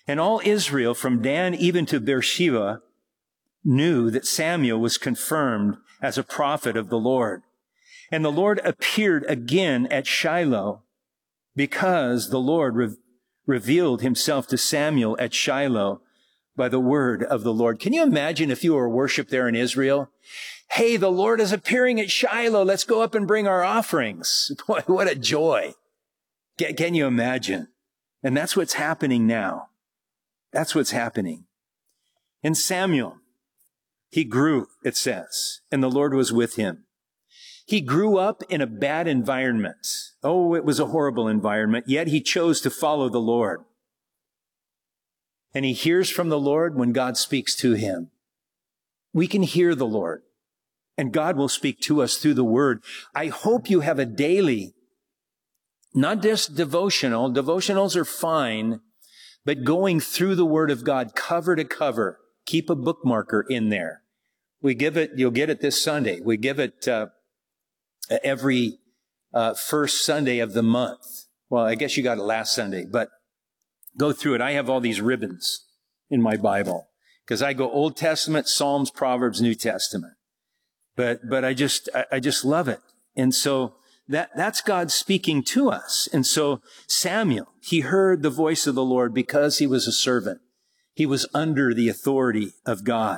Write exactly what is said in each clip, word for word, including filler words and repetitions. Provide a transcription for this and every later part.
And all Israel, from Dan even to Beersheba, knew that Samuel was confirmed as a prophet of the Lord. And the Lord appeared again at Shiloh because the Lord re- revealed himself to Samuel at Shiloh by the word of the Lord. Can you imagine if you were worship there in Israel? Hey, the Lord is appearing at Shiloh. Let's go up and bring our offerings. Boy, what a joy. Can, can you imagine? And that's what's happening now. That's what's happening. And Samuel, he grew, it says, and the Lord was with him. He grew up in a bad environment. Oh, it was a horrible environment, yet he chose to follow the Lord. And he hears from the Lord when God speaks to him. We can hear the Lord, and God will speak to us through the word. I hope you have a daily, not just devotional. Devotionals are fine, but going through the word of God cover to cover. Keep a bookmarker in there. We give it, you'll get it this Sunday. We give it uh, every uh, first Sunday of the month. Well, I guess you got it last Sunday, but go through it. I have all these ribbons in my Bible because I go Old Testament, Psalms, Proverbs, New Testament. But, but I just, I, I just love it. And so that, that's God speaking to us. And so Samuel, he heard the voice of the Lord because he was a servant. He was under the authority of God.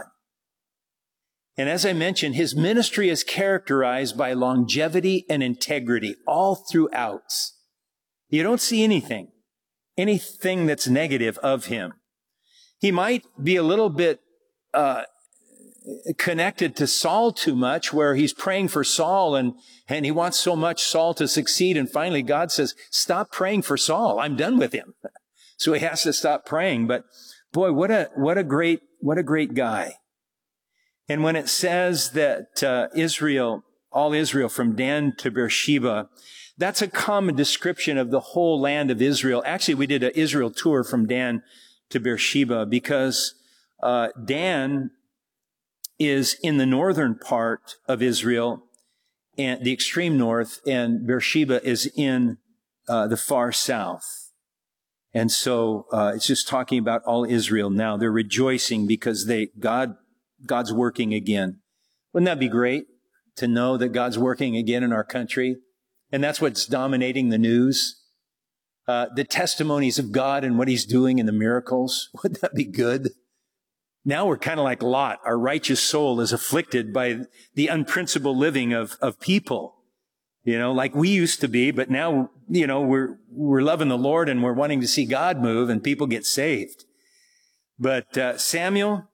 And as I mentioned, his ministry is characterized by longevity and integrity all throughout. You don't see anything, anything that's negative of him. He might be a little bit uh connected to Saul too much, where he's praying for Saul and, and he wants so much Saul to succeed. And finally, God says, stop praying for Saul. I'm done with him. So he has to stop praying. But boy, what a, what a great, what a great guy. And when it says that uh, Israel, all Israel from Dan to Beersheba, that's a common description of the whole land of Israel. Actually, we did an Israel tour from Dan to Beersheba because uh, Dan is in the northern part of Israel, and the extreme north, and Beersheba is in uh, the far south. And so uh, it's just talking about all Israel now. They're rejoicing because they God God's working again. Wouldn't that be great to know that God's working again in our country? And that's what's dominating the news. Uh, the testimonies of God and what he's doing and the miracles. Wouldn't that be good? Now we're kind of like Lot. Our righteous soul is afflicted by the unprincipled living of, of people, you know, like we used to be. But now, you know, we're, we're loving the Lord and we're wanting to see God move and people get saved. But, uh, Samuel,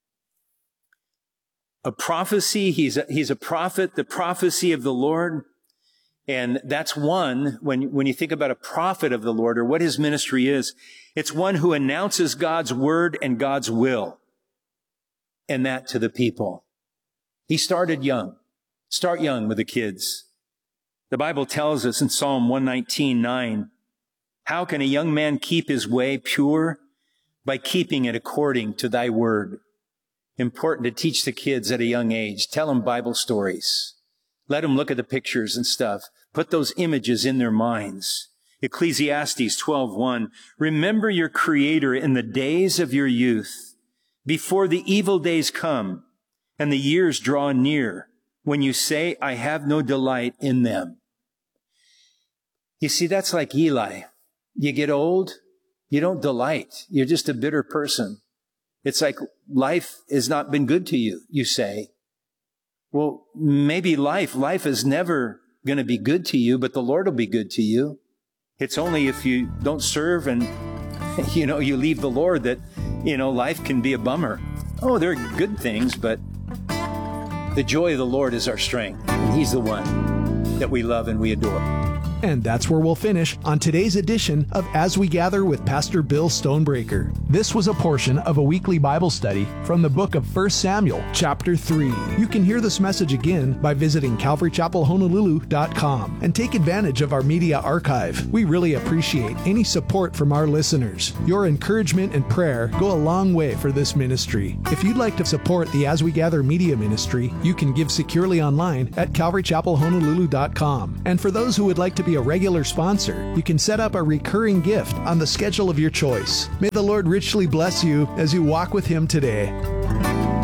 a prophecy, he's a, he's a prophet, the prophecy of the Lord. And that's one, when, when you think about a prophet of the Lord or what his ministry is, it's one who announces God's word and God's will. And that to the people. He started young. Start young with the kids. The Bible tells us in Psalm one nineteen, nine, how can a young man keep his way pure? By keeping it according to thy word. Important to teach the kids at a young age. Tell them Bible stories. Let them look at the pictures and stuff. Put those images in their minds. Ecclesiastes twelve one, remember your Creator in the days of your youth, before the evil days come and the years draw near, when you say, I have no delight in them. You see, that's like Eli. You get old, you don't delight. You're just a bitter person. It's like life has not been good to you, you say. Well, maybe life, life is never going to be good to you, but the Lord will be good to you. It's only if you don't serve and, you know, you leave the Lord that, you know, life can be a bummer. Oh, there are good things, but the joy of the Lord is our strength. And he's the one that we love and we adore. And that's where we'll finish on today's edition of As We Gather with Pastor Bill Stonebreaker. This was a portion of a weekly Bible study from the book of First Samuel, chapter three. You can hear this message again by visiting calvary chapel honolulu dot com and take advantage of our media archive. We really appreciate any support from our listeners. Your encouragement and prayer go a long way for this ministry. If you'd like to support the As We Gather media ministry, you can give securely online at calvary chapel honolulu dot com. And for those who would like to be be a regular sponsor, you can set up a recurring gift on the schedule of your choice. May the Lord richly bless you as you walk with Him today.